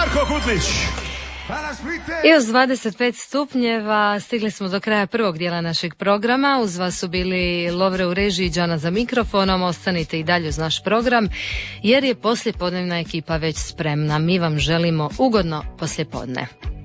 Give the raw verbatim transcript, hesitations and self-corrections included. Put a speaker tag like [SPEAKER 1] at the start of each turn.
[SPEAKER 1] Marko Kutlić.
[SPEAKER 2] I uz dvadeset pet stupnjeva stigli smo do kraja prvog dijela našeg programa. Uz vas su bili Lovre u režiji i Đana za mikrofonom. Ostanite i dalje uz naš program jer je poslijepodnevna ekipa već spremna. Mi vam želimo ugodno poslijepodne.